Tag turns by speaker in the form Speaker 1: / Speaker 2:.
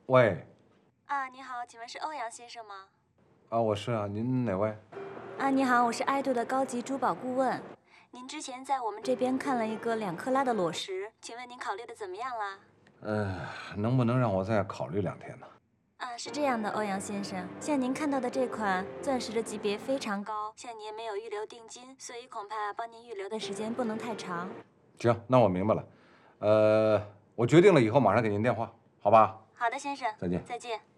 Speaker 1: 喂，
Speaker 2: 啊，你好，请问是欧阳先生吗？
Speaker 1: 我是啊，您哪位？
Speaker 2: 啊，你好，我是爱杜的高级珠宝顾问。您之前在我们这边看了一个2克拉的裸石，请问您考虑的怎么样啦？
Speaker 1: 能不能让我再考虑2天呢？
Speaker 2: 啊，是这样的，欧阳先生，像您看到的这款钻石的级别非常高，像您没有预留定金，所以恐怕帮您预留的时间不能太长。
Speaker 1: 行，那我明白了。我决定了以后马上给您电话，好吧？
Speaker 2: 好的，先生，
Speaker 1: 再见。
Speaker 2: 再见。